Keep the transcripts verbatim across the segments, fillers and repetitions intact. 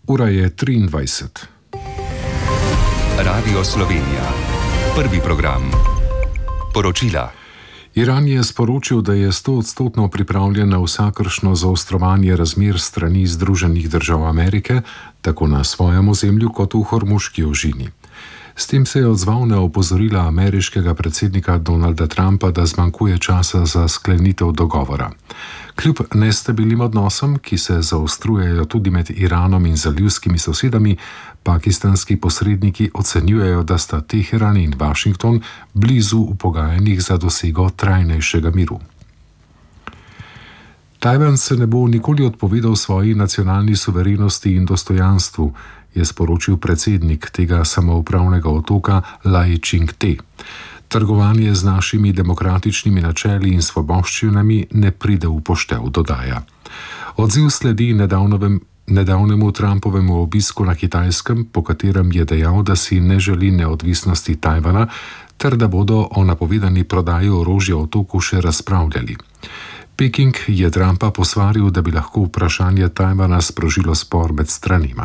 Ura je triindvajset. Radio Slovenija. Prvi program. Poročila. Iran je sporočil, da je stoodstotno pripravljen na vsakršno zaostrovanje razmer strani Združenih držav Amerike, tako na svojem ozemlju kot v Hormuški ožini. S tem se je odzval na opozorila ameriškega predsednika Donalda Trumpa, da zmanjkuje časa za sklenitev dogovora. Kljub nestabilnim odnosom, ki se zaostrujejo tudi med Iranom in zalivskimi sosedami, pakistanski posredniki ocenjujejo, da sta Teheran in Washington blizu v pogajanjih za dosego trajnejšega miru. Tajvan se ne bo nikoli odpovedal svoji nacionalni suverenosti in dostojanstvu, je sporočil predsednik tega samoupravnega otoka Lai Ching-te. Trgovanje z našimi demokratičnimi načeli in svoboščinami ne pride v poštev, dodaja. Odziv sledi nedavnovem, nedavnemu Trumpovemu obisku na Kitajskem, po katerem je dejal, da si ne želi neodvisnosti Tajvana, ter da bodo o napovedani prodaji orožja otoku še razpravljali. Peking je Trumpa posvaril, da bi lahko vprašanje Tajvana sprožilo spor med stranima.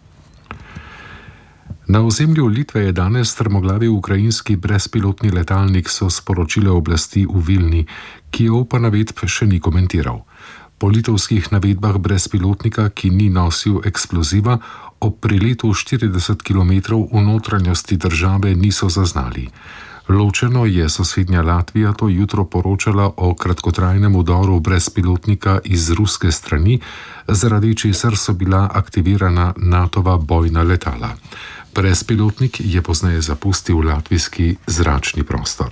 Na ozemlju Litve je danes strmoglavil ukrajinski brezpilotni letalnik, so sporočile oblasti v Vilni, Kijev pa navedb še ni komentiral. Po litovskih navedbah brezpilotnika, ki ni nosil eksploziva, ob priletu štirideset kilometrov v notranjosti države niso zaznali. Ločeno je sosednja Latvija to jutro poročala o kratkotrajnem udoru brezpilotnika iz ruske strani, zaradi česar so bila aktivirana natova bojna letala. Brezpilotnik je pozneje zapustil latvijski zračni prostor.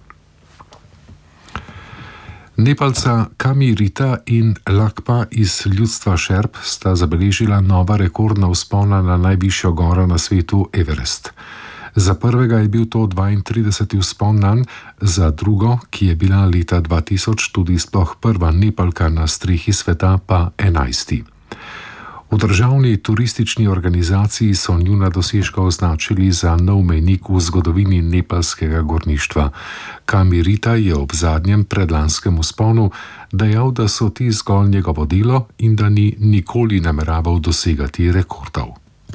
Nepalca Kami Rita in Lakpa iz ljudstva Šerp sta zabeležila nova rekordna vzpona na najvišjo goro na svetu Everest. Za prvega je bil to dvaintrideseti vzpon nanj, za drugo, ki je bila leta dva tisoč tudi sploh prva Nepalka na strehi sveta, pa enajsti. V državni turistični organizaciji so njuna dosežka označili za nov mejnik v zgodovini nepalskega gorništva. Kami Rita je ob zadnjem predlanskem vzponu dejal, da so ti zgolj njegovo delo in da ni nikoli nameraval dosegati rekordov.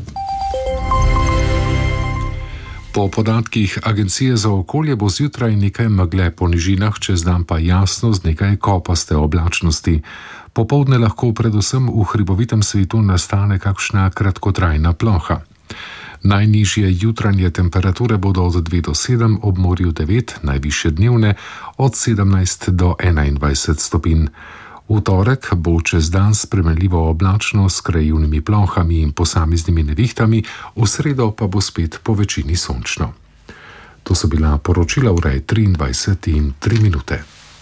Po podatkih Agencije za okolje bo zjutraj nekaj megle po nižinah, čez dan pa jasno z nekaj kopaste oblačnosti. Popoldne lahko predvsem v hribovitem svetu nastane kakšna kratkotrajna ploha. Najnižje jutranje temperature bodo od dve do sedem, ob morju devet, najvišje dnevne od sedemnajst do enaindvajset stopinj. V torek bo čez dan spremenljivo oblačno s krajevnimi plohami in posameznimi nevihtami, v sredo pa bo spet po večini sončno. To so bila poročila ure triindvajset in tri minute.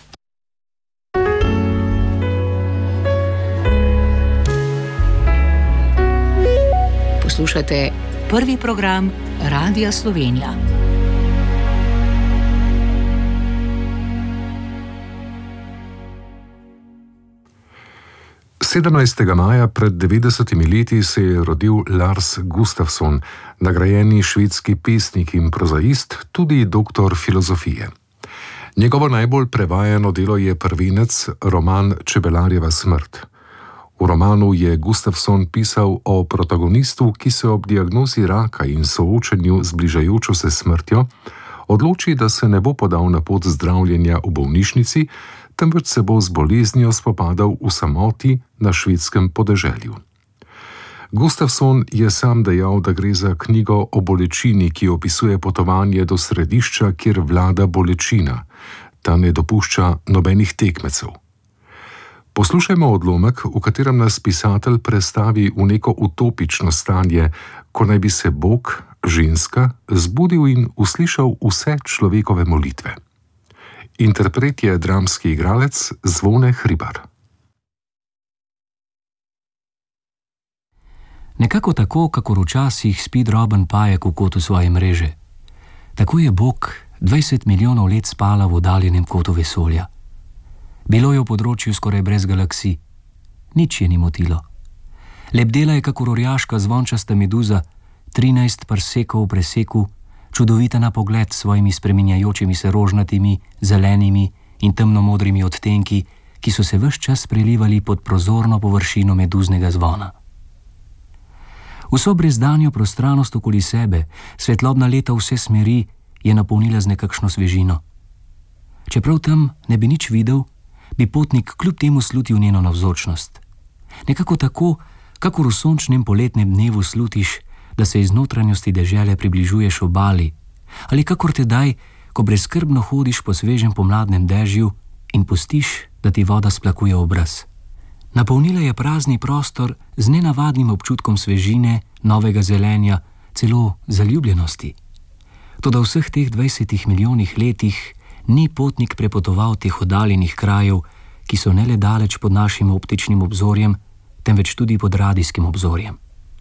Poslušate prvi program Radia Slovenija. sedemnajstega maja pred devetdesetimi leti se je rodil Lars Gustafsson, nagrajeni švedski pesnik in prozaist, tudi doktor filozofije. Njegovo najbolj prevajano delo je prvenec, roman Čebelarjeva smrt. V romanu je Gustafsson pisal o protagonistu, ki se ob diagnozi raka in soočenju z bližajočo se smrtjo odloči, da se ne bo podal na pot zdravljenja v bolnišnici, temveč se bo z boleznijo spopadal v samoti na švedskem podeželju. Gustafsson je sam dejal, da gre za knjigo o bolečini, ki opisuje potovanje do središča, kjer vlada bolečina. Ta ne dopušča nobenih tekmecev. Poslušajmo odlomek, v katerem nas pisatelj prestavi v neko utopično stanje, ko naj bi se Bog, ženska, zbudil in uslišal vse človekove molitve. Interpret je dramski igralec Zvone Hribar. Nekako tako, kakor včasih spi droben pajek v kotu svoje mreže. Tako je Bog dvajset milijonov let spala v oddaljenem kotu vesolja. Bilo je v področju skoraj brez galaksij. Nič je ni motilo. Lebdela je kakor orjaška zvončasta meduza, trinajst parsekov v preseku, čudovita na pogled s svojimi spreminjajočimi se rožnatimi, zelenimi in temnomodrimi odtenki, ki so se ves čas prelivali pod prozorno površino meduznega zvona. Vso brezdanjo prostranost okoli sebe, svetlobna leta vse smeri, je napolnila z nekakšno svežino. Čeprav tam ne bi nič videl, bi potnik kljub temu slutil njeno navzočnost. Nekako tako, kakor v sončnem poletnem dnevu slutiš, da se iz notranjosti dežele približuješ obali, ali kakor tedaj, ko brezskrbno hodiš po svežem pomladnem dežju in pustiš, da ti voda splakuje obraz. Napolnila je prazni prostor z nenavadnim občutkom svežine, novega zelenja, celo zaljubljenosti. Toda v vseh teh dvajsetih milijonih letih ni potnik prepotoval teh oddaljenih krajev, ki so ne le daleč pod našim optičnim obzorjem, temveč tudi pod radijskim obzorjem.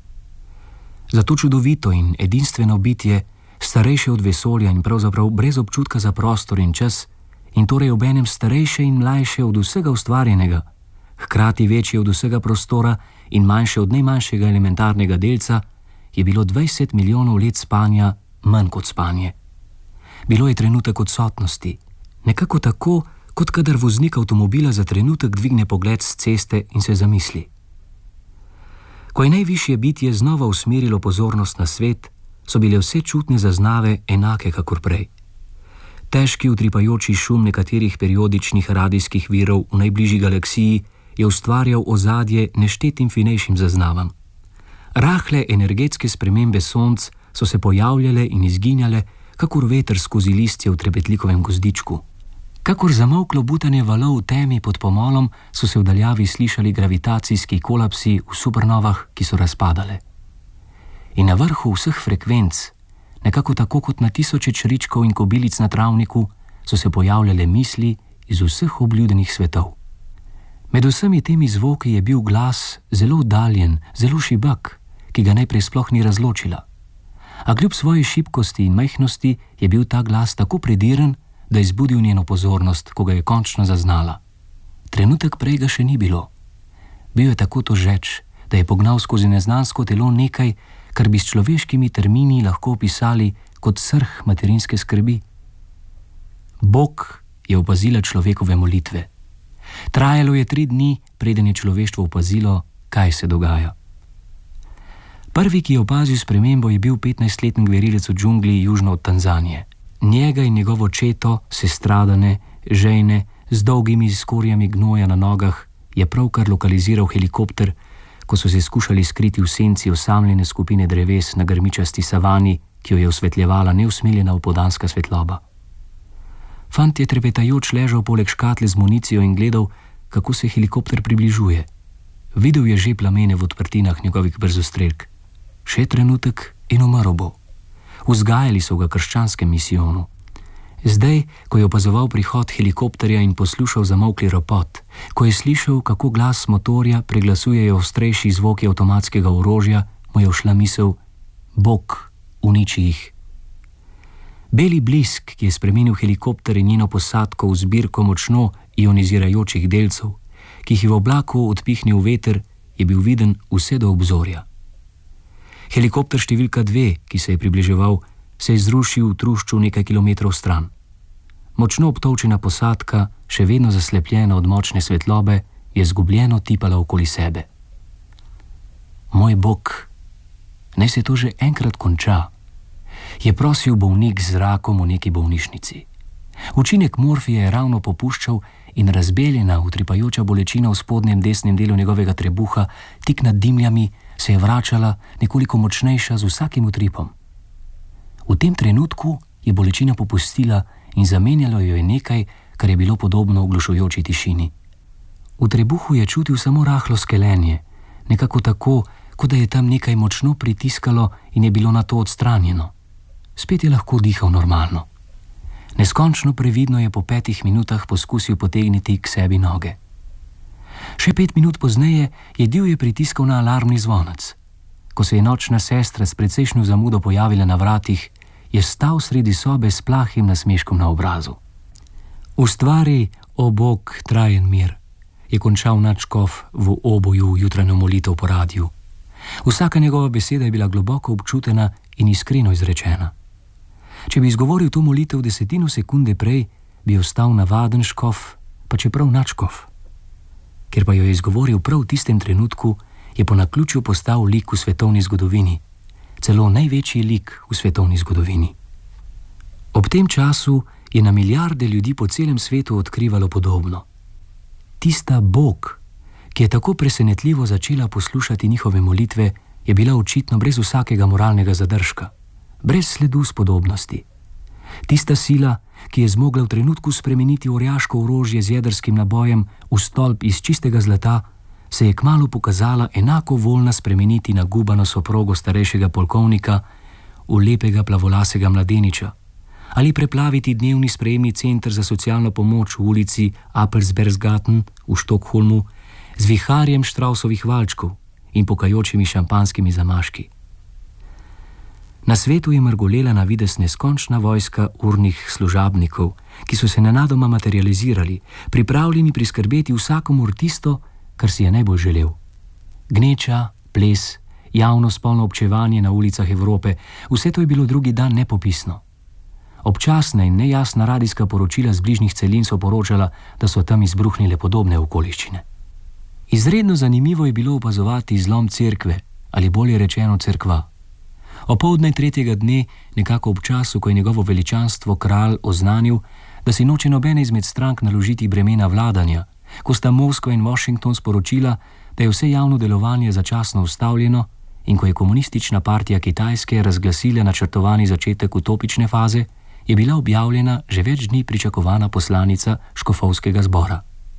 Zato čudovito in edinstveno bitje, starejše od vesolja in pravzaprav brez občutka za prostor in čas, in torej obenem starejše in mlajše od vsega ustvarjenega, hkrati večje od vsega prostora in manjše od najmanjšega elementarnega delca, je bilo dvajset milijonov let spanja manj kot spanje. Bilo je trenutek odsotnosti, nekako tako, kot kadar voznik avtomobila za trenutek dvigne pogled s ceste in se zamisli. Ko je najvišje bitje znova usmerilo pozornost na svet, so bile vse čutne zaznave enake kakor prej. Težki utripajoči šum nekaterih periodičnih radijskih virov v najbližji galaksiji je ustvarjal ozadje neštetim finejšim zaznavam. Rahle energetske spremembe sonc so se pojavljale in izginjale, kakor veter skozi listje v trepetlikovem gozdičku. Kakor zamolklo butanje valov v temi pod pomolom, so se v daljavi slišali gravitacijski kolapsi v supernovah, ki so razpadale. In na vrhu vseh frekvenc, nekako tako kot na tisoče čričkov in kobilic na travniku, so se pojavljale misli iz vseh obljudenih svetov. Med vsemi temi zvoki je bil glas zelo oddaljen, zelo šibak, ki ga najprej sploh ni razločila. A kljub svoji šibkosti in majhnosti je bil ta glas tako prediren, da je zbudil njeno pozornost, ko ga je končno zaznala. Trenutek prej ga še ni bilo. Bil je tako tožeč, da je pognal skozi neznansko telo nekaj, kar bi s človeškimi termini lahko opisali kot srh materinske skrbi. Bog je opazila človekove molitve. Trajalo je tri dni, preden je človeštvo opazilo, kaj se dogaja. Prvi, ki je opazil spremembo, je bil petnajstletni gverilec v džungli južno od Tanzanije. Njega in njegovo četo, sestradane, žejne, z dolgimi skorjami gnoja na nogah, je pravkar lokaliziral helikopter, ko so se skušali skriti v senci osamljene skupine dreves na grmičasti savani, ki jo je osvetljevala neusmiljena opoldanska svetloba. Fant je trepetajoč ležal poleg škatle z municijo in gledal, kako se helikopter približuje. Videl je že plamene v odprtinah njegovih brzostrelk. Še trenutek in umrl bo. Vzgajali so ga krščanskem misijonu. Zdaj, ko je opazoval prihod helikopterja in poslušal zamolkli ropot, ko je slišal, kako glas motorja preglasujejo ostrejši zvoki avtomatskega orožja, mu je ušla misel: Bog, uniči jih. Beli blisk, ki je spremenil helikopter in njeno posadko v zbirko močno ionizirajočih delcev, ki jih je v oblaku odpihnil veter, je bil viden vse do obzorja. Helikopter številka dve, ki se je približeval, se je zrušil v trušču nekaj kilometrov stran. Močno obtolčena posadka, še vedno zaslepljena od močne svetlobe, je zgubljeno tipala okoli sebe. Moj Bog, naj se to že enkrat konča, je prosil bolnik z rakom v neki bolnišnici. Učinek morfija je ravno popuščal in razbeljena, utripajoča bolečina v spodnjem desnem delu njegovega trebuha, tik nad dimljami, se je vračala nekoliko močnejša z vsakim utripom. V tem trenutku je bolečina popustila in zamenjalo jo je nekaj, kar je bilo podobno oglušujoči tišini. V trebuhu je čutil samo rahlo skelenje, nekako tako, kot da je tam nekaj močno pritiskalo in je bilo na to odstranjeno. Spet je lahko dihal normalno. Neskončno previdno je po petih minutah poskusil potegniti k sebi noge. Še pet minut pozneje je divje pritiskal na alarmni zvonec. Ko se je nočna sestra s precejšnjo zamudo pojavila na vratih, je stal sredi sobe s plahim nasmeškom na obrazu. Ustvari, o Bog, trajen mir, je končal nadškof v oboju jutranjo molitev po radiju. Vsaka njegova beseda je bila globoko občutena in iskreno izrečena. Če bi izgovoril to molitev desetino sekunde prej, bi ostal navaden škof, pa čeprav nadškof. Ker pa jo je izgovoril prav v tistem trenutku, je po naključju postal lik v svetovni zgodovini, celo največji lik v svetovni zgodovini. Ob tem času je na milijarde ljudi po celem svetu odkrivalo podobno. Tista Bog, ki je tako presenetljivo začela poslušati njihove molitve, je bila očitno brez vsakega moralnega zadržka, brez sledu spodobnosti. Tista sila, ki je zmogla v trenutku spremeniti orjaško orožje z jedrskim nabojem v stolp iz čistega zlata, se je kmalu pokazala enako voljna spremeniti nagubano soprogo starejšega polkovnika v lepega plavolasega mladeniča ali preplaviti dnevni sprejemni center za socialno pomoč v ulici Apelsbergsgaten v Štokholmu z viharjem Štrausovih valčkov in pokajočimi šampanskimi zamaški. Na svetu je mrgolela na videz neskončna vojska urnih služabnikov, ki so se nenadoma materializirali, pripravljeni priskrbeti vsakomur tisto, kar si je najbolj želel. Gneča, ples, javno spolno občevanje na ulicah Evrope, vse to je bilo drugi dan nepopisno. Občasna in nejasna radijska poročila z bližnjih celin so poročala, da so tam izbruhnile podobne okoliščine. Izredno zanimivo je bilo opazovati zlom cerkve, ali bolje rečeno cerkva. Opoldne tretjega dne, nekako ob času, ko je njegovo veličanstvo kralj oznanil, da si noče nobene izmed strank naložiti bremena vladanja, ko sta Moskva in Washington sporočila, da je vse javno delovanje začasno ustavljeno in ko je komunistična partija Kitajske razglasila načrtovani začetek utopične faze, je bila objavljena že več dni pričakovana poslanica škofovskega zbora.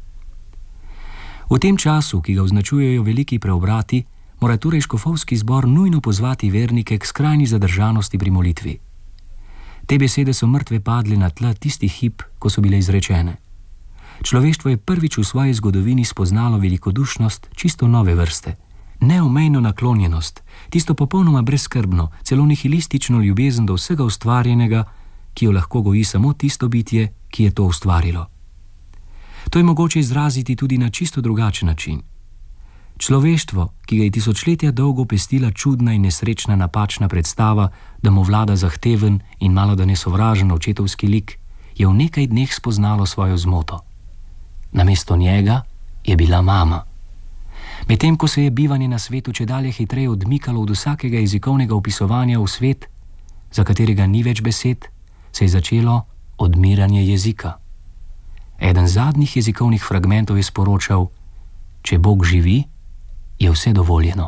V tem času, ki ga označujejo veliki preobrati, mora torej škofovski zbor nujno pozvati vernike k skrajni zadržanosti pri molitvi. Te besede so mrtve padle na tla tisti hip, ko so bile izrečene. Človeštvo je prvič v svoji zgodovini spoznalo velikodušnost čisto nove vrste, neomejno naklonjenost, tisto popolnoma brezskrbno, celo nihilistično ljubezen do vsega ustvarjenega, ki jo lahko goji samo tisto bitje, ki je to ustvarilo. To je mogoče izraziti tudi na čisto drugačen način. Človeštvo, ki ga je tisočletja dolgo pestila čudna in nesrečna napačna predstava, da mu vlada zahteven in malo da nesovražen očetovski lik, je v nekaj dneh spoznalo svojo zmoto. Namesto njega je bila mama. Medtem ko se je bivanje na svetu čedalje hitreje odmikalo od vsakega jezikovnega opisovanja v svet, za katerega ni več besed, se je začelo odmiranje jezika. Eden zadnjih jezikovnih fragmentov je sporočal: če Bog živi, je vse dovoljeno.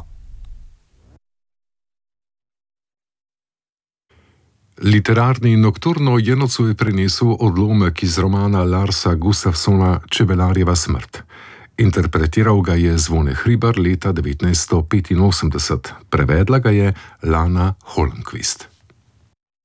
Literarni Nokturno je nocoj prenesel odlomek iz romana Larsa Gustafsona Čebelarjeva smrt. Interpretiral ga je Zvone Hribar leta devetnajststo petinosemdeset, prevedla ga je Lana Holmqvist.